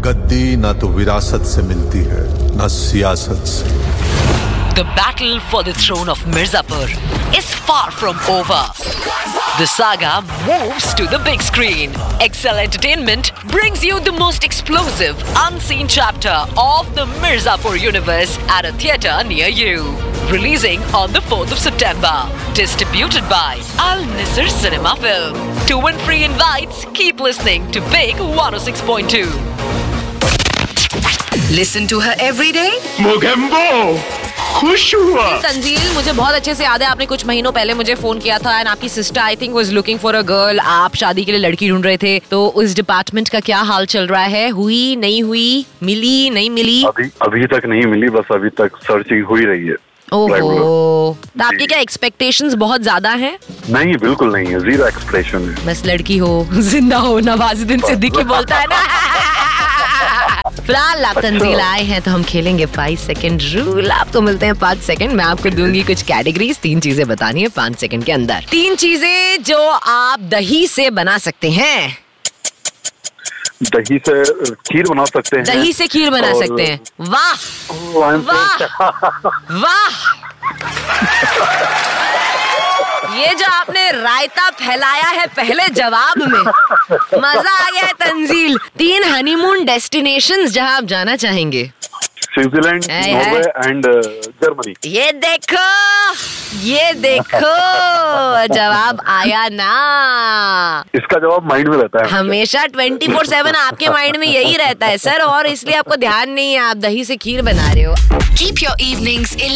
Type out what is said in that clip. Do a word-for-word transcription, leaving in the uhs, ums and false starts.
गद्दी ना तो विरासत से मिलती है, ना सियासत से। The battle for the throne of Mirzapur is far from over. The saga moves to the big screen. Excel Entertainment brings you the most explosive, unseen chapter of the Mirzapur universe at a theatre near you. Releasing on the fourth of September. Distributed by Al Nisr Cinema Film. To win free invites, keep listening to Big one oh six point two. Listen to her every day. Mogambo खुश हुआ। तंजील, मुझे बहुत अच्छे से याद है, आपने कुछ महीनों पहले मुझे फोन किया था एंड आपकी sister I think was looking for a girl. आप शादी के लिए लड़की ढूंढ रहे थे, तो उस डिपार्टमेंट का क्या हाल चल रहा है? हुई नहीं हुई, मिली नहीं मिली? अभी अभी तक नहीं मिली, बस अभी तक सर्चिंग हो ही रही है। ओहो, तो आपकी क्या एक्सपेक्टेशंस बहुत ज्यादा हैं? नहीं, बिल्कुल नहीं है, जीरो एक्सपेक्टेशन है। बस लड़की हो, जिंदा हो, नवाजुद्दीन सिद्दीकी बोलता है ना। फिलहाल आप तंजील आए हैं तो हम खेलेंगे फाइव सेकेंड रूल। आपको मिलते हैं पाँच सेकेंड। मैं आपको दूंगी कुछ कैटेगरीज, तीन चीजें बतानी है पाँच सेकेंड के अंदर। तीन चीजें जो आप दही से बना सकते हैं। दही से खीर बना सकते हैं। दही से खीर बना और... सकते हैं। वाह वाह वाह। ये जो आपने रायता फैलाया है पहले जवाब में, मजा आ गया है तंजील। तीन हनीमून डेस्टिनेशंस जहां आप जाना चाहेंगे। Switzerland, Norway and Germany. ये देखो, ये देखो, जवाब आया ना। इसका जवाब माइंड में रहता है हमेशा ट्वेंटी फोर सेवन आपके माइंड में यही रहता है सर, और इसलिए आपको ध्यान नहीं है, आप दही से खीर बना रहे हो। Keep your evenings